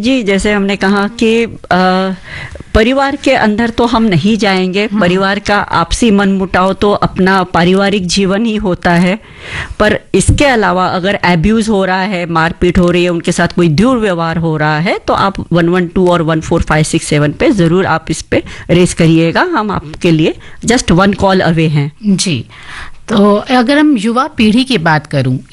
जी, जैसे हमने कहा कि परिवार के अंदर तो हम नहीं जाएंगे, परिवार का आपसी मनमुटाव तो अपना पारिवारिक जीवन ही होता है, पर इसके अलावा अगर एब्यूज हो रहा है, मारपीट हो रही है, उनके साथ कोई दुर्व्यवहार हो रहा है, तो आप 112 और 14567 पे ज़रूर आप इस पे रेस करिएगा। हम आपके लिए जस्ट 1 कॉल अवे हैं। जी, तो अगर हम युवा पीढ़ी की बात करूं,